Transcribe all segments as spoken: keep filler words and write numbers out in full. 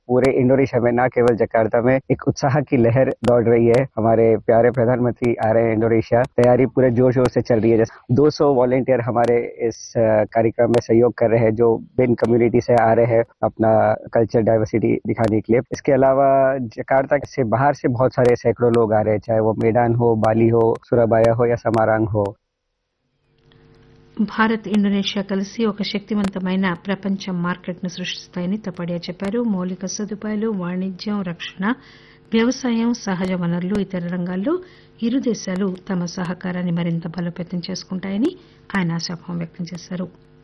पूरे इंडोनेशिया में, न केवल जकार्ता में एक उत्साह की लहर दौड़ रही है। हमारे प्यारे प्रधानमंत्री आ रहे हैं इंडोनेशिया, तैयारी पूरे जोर शोर से चल रही है। दो सौ वॉलंटियर हमारे इस कार्यक्रम में सहयोग कर रहे हैं, जो बिन कम्युनिटी से आ रहे हैं अपना कल्चर डाइवर्सिटी दिखाने के लिए। इसके अलावा जकार्ता से बाहर से बहुत सारे सैकड़ों लोग आ रहे हैं, चाहे वो मेडान हो, बाली हो, सुराबाया हो या समारांग हो। భారత్ ఇండోనేషియా కలిసి ఒక శక్తివంతమైన ప్రపంచ మార్కెట్ను సృష్టిస్తాయని తపడియా చెప్పారు. మౌలిక సదుపాయాలు, వాణిజ్యం, రక్షణ, వ్యవసాయం, సహజ వనరులు, ఇతర రంగాల్లో ఇరు దేశాలు తమ సహకారాన్ని మరింత బలోపేతం చేసుకుంటాయని ఆయన ఆశాభావం వ్యక్తం చేశారు.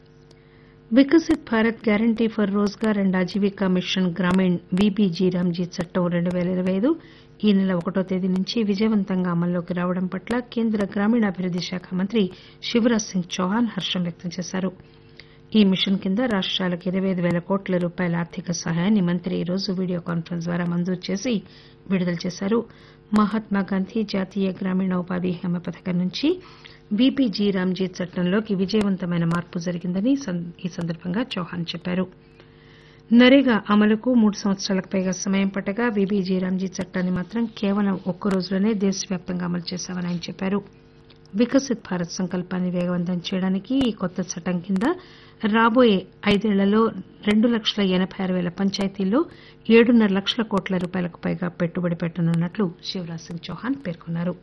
Viksit Bharat guarantee for Rozgar and Aajeevika machine Grameen VBG Ramji చట్టం రెండు పేల ఇరవై ఐదు ఈ నెల ఒకటో తేదీ నుంచి విజయవంతంగా అమల్లోకి రావడం పట్ల కేంద్ర గ్రామీణాభివృద్ది శాఖ మంత్రి శివరాజ్ సింగ్ చౌహాన్ హర్షం వ్యక్తం చేశారు. ఈ మిషన్ కింద రాష్టాలకు ఇరవై ఐదు పేల కోట్ల రూపాయల ఆర్థిక సహాయాన్ని మంత్రి ఈరోజు వీడియో కాన్ఫరెన్స్ ద్వారా మంజూరు చేసి విడుదల చేశారు. మహాత్మాగాంధీ జాతీయ గ్రామీణ ఉపాధి హామీ పథకం నుంచి వీబీజీ రామ్జీ చట్టంలోకి విజయవంతమైన మార్పు జరిగిందని ఈ సందర్భంగా చౌహాన్ చెప్పారు. నరేగా అమలుకు మూడు సంవత్సరాలకు పైగా సమయం పట్టగా వీబీజీ రామ్జీ చట్టాన్ని మాత్రం కేవలం ఒక్క రోజులోనే దేశవ్యాప్తంగా అమలు చేశామని ఆయన చెప్పారు. వికసిత్ భారత్ సంకల్పాన్ని వేగవంతం చేయడానికి ఈ కొత్త చట్టం కింద రాబోయే ఐదేళ్లలో రెండు లక్షల ఎనబై ఆరు పేల పంచాయతీల్లో ఏడున్నర లక్షల కోట్ల రూపాయలకు పైగా పెట్టుబడి పెట్టనున్నట్లు శివరాజ్ సింగ్ చౌహాన్ పేర్కొన్నారు.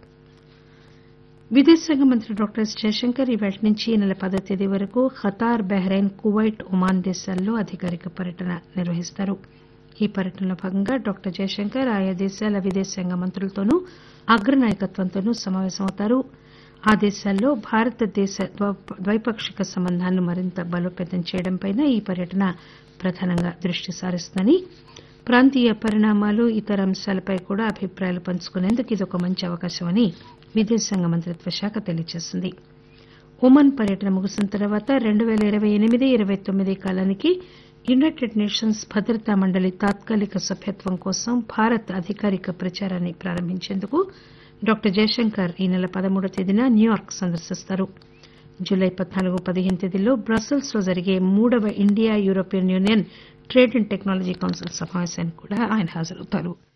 విదేశాంగ మంత్రి డాక్టర్ ఎస్ జయశంకర్ ఈవేళ నుంచి ఈ నెల పదో తేదీ వరకు ఖతార్, బహ్రెయిన్, కువైట్, ఒమాన్ దేశాల్లో అధికారిక పర్యటన నిర్వహిస్తారు. ఈ పర్యటనలో భాగంగా డాక్టర్ జయశంకర్ ఆయా దేశాల విదేశాంగ మంత్రులతోనూ అగ్రనాయకత్వంతోనూ సమావేశమవుతారు. ఆ దేశాల్లో భారతదేశ ద్వైపాక్షిక సంబంధాలను మరింత బలోపేతం చేయడంపై ఈ పర్యటన ప్రధానంగా దృష్టి సారిస్తుందని, ప్రాంతీయ పరిణామాలు, ఇతర అంశాలపై కూడా అభిప్రాయాలు పంచుకునేందుకు ఇదొక మంచి అవకాశమని విదేశాంగ మంత్రిత్వ శాఖ తెలియజేసింది. ఒమన్ పర్యటన ముగిసిన తర్వాత రెండు పేల ఇరవై ఎనిమిది ఇరవై తొమ్మిది కాలానికి యునైటెడ్ నేషన్స్ భద్రతా మండలి తాత్కాలిక సభ్యత్వం కోసం భారత్ అధికారిక ప్రచారాన్ని ప్రారంభించేందుకు డాక్టర్ జయశంకర్ ఈ నెల పదమూడో తేదీన న్యూయార్క్ సందర్శిస్తారు. జులై పద్నాలుగు పదిహేను తేదీల్లో బ్రసెల్స్ లో జరిగే మూడవ India European union trade and technology council సమావేశానికి కూడా ఆయన హాజరవుతారు.